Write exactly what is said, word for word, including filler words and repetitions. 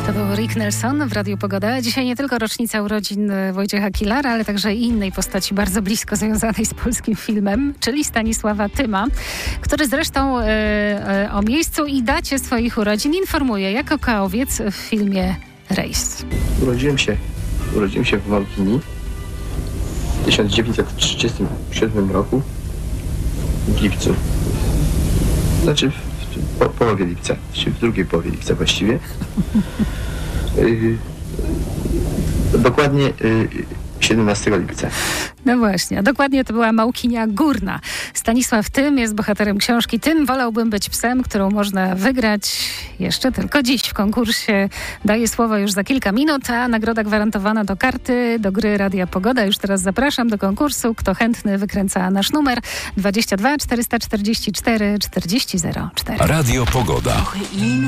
To był Rick Nelson w Radiu Pogoda. Dzisiaj nie tylko rocznica urodzin Wojciecha Kilara, ale także i innej postaci bardzo blisko związanej z polskim filmem, czyli Stanisława Tyma, który zresztą e, e, o miejscu i dacie swoich urodzin informuje jako K-owiec w filmie Rejs. Urodziłem się, urodziłem się w Małkini w tysiąc dziewięćset trzydziestym siódmym roku w lipcu. Znaczy w po, połowie lipca, czy w drugiej połowie lipca właściwie. Yy, dokładnie yy, siedemnastego lipca. No właśnie, a dokładnie to była Małkinia Górna. Stanisław Tym jest bohaterem książki Tym wolałbym być psem, którą można wygrać jeszcze tylko dziś w konkursie. Daję słowo już za kilka minut, a nagroda gwarantowana do karty, do gry Radia Pogoda. Już teraz zapraszam do konkursu. Kto chętny, wykręca nasz numer dwadzieścia dwa czterysta czterdzieści cztery czterdzieści zero cztery. Radio Pogoda.